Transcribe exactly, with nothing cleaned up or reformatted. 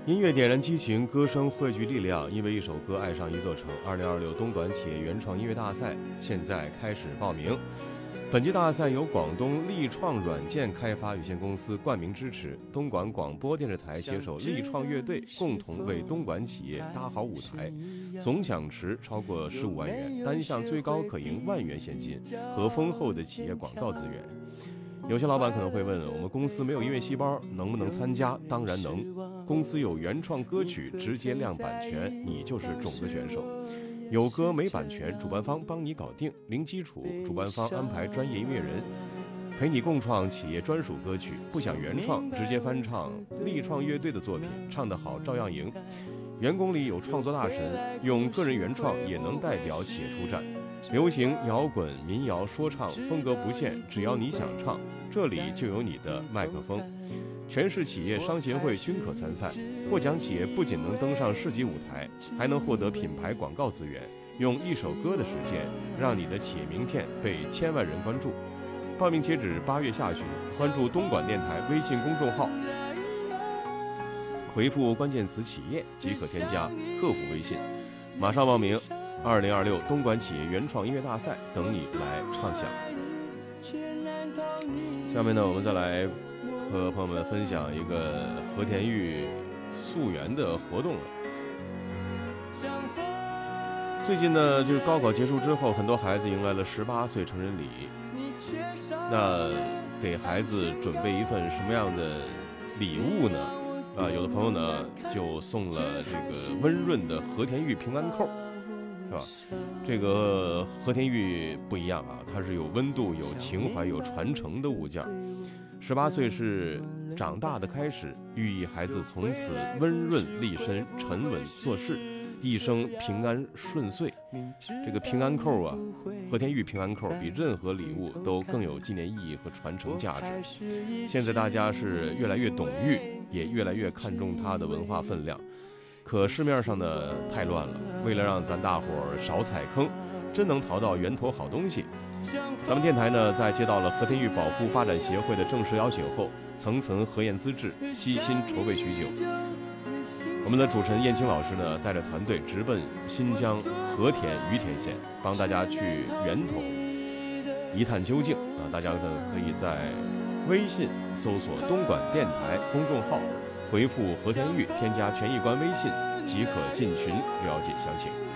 音乐点燃激情，歌声汇聚力量。因为一首歌爱上一座城。二零二六东莞企业原创音乐大赛现在开始报名。本届大赛由广东力创软件开发有限公司冠名支持，东莞广播电视台携手力创乐队共同为东莞企业搭好舞台，总奖池超过十五万元，单项最高可赢万元现金和丰厚的企业广告资源。有些老板可能会问，我们公司没有音乐细胞，能不能参加？当然能。公司有原创歌曲，直接亮版权，你就是种子选手。有歌没版权，主办方帮你搞定，零基础，主办方安排专业音乐人陪你共创企业专属歌曲。不想原创，直接翻唱力创乐队的作品，唱得好照样赢。员工里有创作大神，用个人原创也能代表企业出战。流行、摇滚、民谣、说唱，风格不限，只要你想唱，这里就有你的麦克风。全市企业商协会均可参赛，获奖企业不仅能登上市级舞台，还能获得品牌广告资源，用一首歌的时间，让你的企业名片被千万人关注。报名截止八月下旬，关注东莞电台微信公众号，回复关键词企业即可添加客服微信，马上报名。二零二六东莞企业原创音乐大赛等你来畅想。下面呢，我们再来和朋友们分享一个和田玉溯源的活动了。最近呢，就是高考结束之后，很多孩子迎来了十八岁成人礼。那给孩子准备一份什么样的礼物呢？啊，有的朋友呢就送了这个温润的和田玉平安扣。是吧？这个和田玉不一样啊，它是有温度、有情怀、有传承的物件。十八岁是长大的开始，寓意孩子从此温润立身、沉稳做事，一生平安顺遂。这个平安扣啊，和田玉平安扣比任何礼物都更有纪念意义和传承价值。现在大家是越来越懂玉，也越来越看重它的文化分量。可市面上呢太乱了，为了让咱大伙儿少踩坑，真能淘到源头好东西，咱们电台呢在接到了和田玉保护发展协会的正式邀请后，层层核验资质，悉心筹备许久。我们的主持人燕青老师呢带着团队直奔新疆和田于田县，帮大家去源头一探究竟啊！大家呢可以在微信搜索东莞电台公众号，回复和田玉添加权益官微信即可进群了解详情。